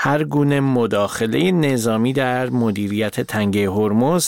هر گونه مداخله نظامی در مدیریت تنگه هرمز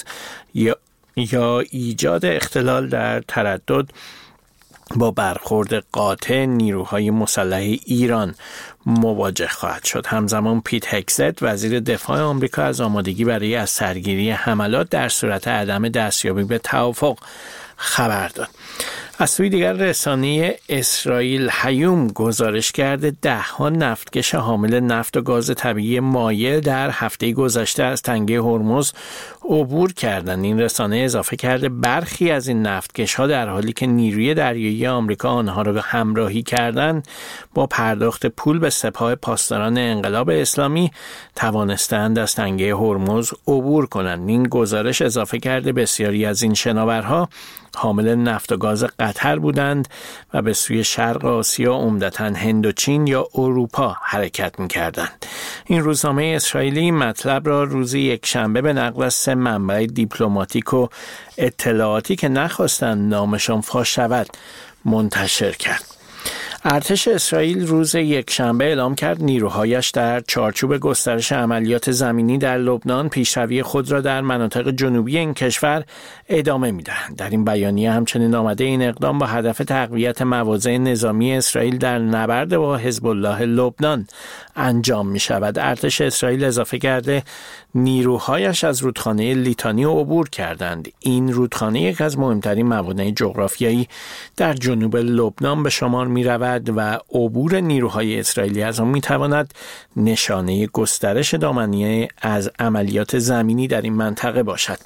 یا ایجاد اختلال در تردد با برخورد قاطع نیروهای مسلح ایران مواجه خواهد شد. همزمان پیت هگست وزیر دفاع آمریکا از آمادگی برای از سرگیری حملات در صورت عدم دستیابی به توافق خبر داد. از سوی دیگر رسانه اسرائیل هیوم گزارش کرده 10 نفتکش حامل نفت و گاز طبیعی مایع در هفته گذشته از تنگه هرمز عبور کردند. این رسانه اضافه کرده برخی از این نفتکش‌ها در حالی که نیروی دریایی آمریکا آنها را همراهی کردند با پرداخت پول به سپاه پاسداران انقلاب اسلامی توانستند از تنگه هرمز عبور کنند. این گزارش اضافه کرده بسیاری از این شناورها حامل نفت و گاز قطر بودند و به سوی شرق آسیا عمدتاً هند و چین یا اروپا حرکت می‌کردند. این روزنامه اسرائیلی این مطلب را روز یکشنبه به نقل از 3 منبع دیپلماتیک و اطلاعاتی که نخواستند نامشان فاش شود منتشر کرد. ارتش اسرائیل روز یکشنبه اعلام کرد نیروهایش در چارچوب گسترش عملیات زمینی در لبنان پیشروی خود را در مناطق جنوبی این کشور ادامه می‌دهند. در این بیانیه همچنین آمده این اقدام با هدف تقویت مواضع نظامی اسرائیل در نبرد با حزب الله لبنان انجام می‌شود. ارتش اسرائیل اضافه کرده نیروهایش از رودخانه لیتانی عبور کردند. این رودخانه یک از مهمترین موانع جغرافیایی در جنوب لبنان به شمار می‌رود و عبور نیروهای اسرائیلی از آن می‌تواند نشانه گسترش دامنه از عملیات زمینی در این منطقه باشد.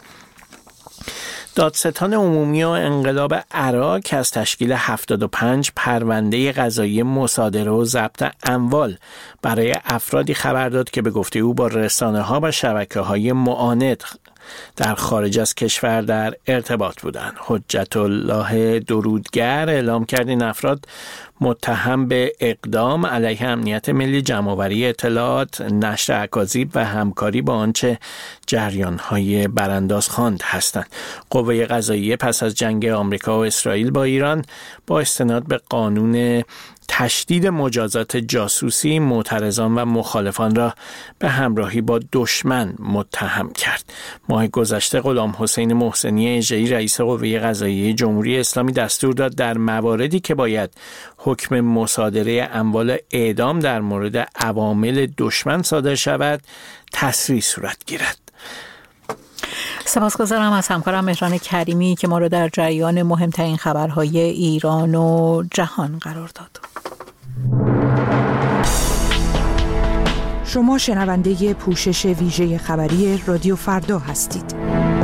دادستان عمومی و انقلاب عراق از تشکیل 75 پرونده قضایی مصادره و ضبط اموال برای افرادی خبر داد که به گفته او با رسانه‌ها و شبکه‌های معاند در خارج از کشور در ارتباط بودند. حجت الله درودگر اعلام کرد این افراد متهم به اقدام علیه امنیت ملی، جمع‌آوری اطلاعات، نشر اکاذیب و همکاری با آنچه جریان‌های برانداز خواند هستند. قوه قضاییه پس از جنگ آمریکا و اسرائیل با ایران با استناد به قانون تشدید مجازات جاسوسی معترضان و مخالفان را به همراهی با دشمن متهم کرد. ماه گذشته غلام حسین محسنی اژه‌ای رئیس قوه قضاییه جمهوری اسلامی دستور داد در مواردی که باید حکم مصادره اموال اعدام در مورد عوامل دشمن صادر شود تسریع صورت گیرد. سپاسگزارم از همکارم مهران کریمی که ما را در جریان مهمترین خبرهای ایران و جهان قرار داد. شما شنونده پوشش ویژه خبری رادیو فردا هستید.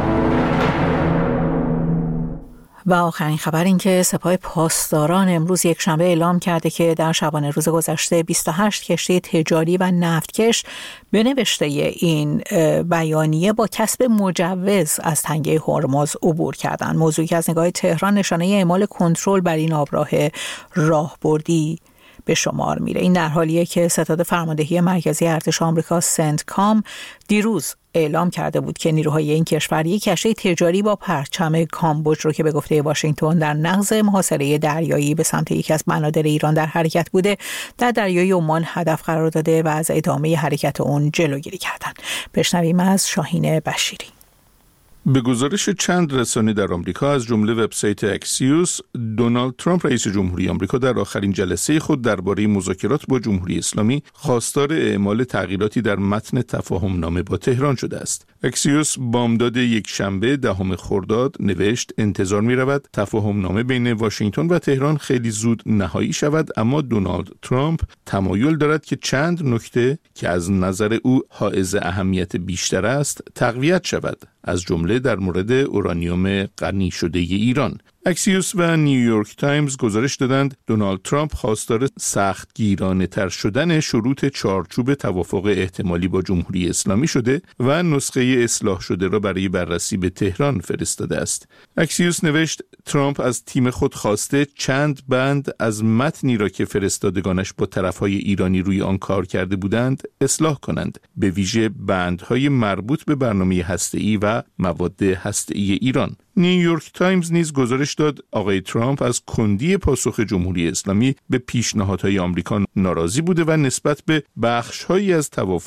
و آخرین خبر این که سپاه پاسداران امروز یکشنبه اعلام کرده که در شبانه روز گذشته 28 کشتی تجاری و نفتکش به نوشته این بیانیه با کسب مجوز از تنگه هرمز عبور کردند. موضوعی که از نگاه تهران نشانه اعمال کنترل بر این آبراه راهبردی به شمار میره. این در حالیه که ستاد فرماندهی مرکزی ارتش آمریکا سنتکام دیروز اعلام کرده بود که نیروهای این کشور یک کشتی تجاری با پرچم کامبوج رو که به گفته واشنگتن در نقض محاصره دریایی به سمت یکی از بنادر ایران در حرکت بوده در دریای عمان هدف قرار داده و از ادامه حرکت اون جلوگیری کردن. بشنویم از شاهین بشیری. به گزارش چند رسانه در آمریکا از جمله وبسایت اکسیوس، دونالد ترامپ رئیس جمهوری آمریکا در آخرین جلسه خود درباره مذاکرات با جمهوری اسلامی خواستار اعمال تغییراتی در متن تفاهمنامه با تهران شده است. اکسیوس بامداد یکشنبه 10 خرداد نوشت انتظار می‌رود تفاهمنامه بین واشنگتن و تهران خیلی زود نهایی شود، اما دونالد ترامپ تمایل دارد که چند نکته که از نظر او حائز اهمیت بیشتر است تقویت شود، از جمله در مورد اورانیوم غنی شده ایران. اکسیوس و نیویورک تایمز گزارش دادند دونالد ترامپ خواستار سختگیرانه تر شدن شروط چارچوب توافق احتمالی با جمهوری اسلامی شده و نسخه اصلاح شده را برای بررسی به تهران فرستاده است. اکسیوس نوشت ترامپ از تیم خود خواسته چند بند از متنی را که فرستادگانش با طرفهای ایرانی روی آن کار کرده بودند اصلاح کنند، به ویژه بندهای مربوط به برنامه هسته‌ای و مواد هسته‌ای ایران. نیویورک تایمز نیز گزارش داد آقای ترامپ از کندی پاسخ جمهوری اسلامی به پیشنهادهای آمریکا ناراضی بوده و نسبت به بخش‌هایی از توافق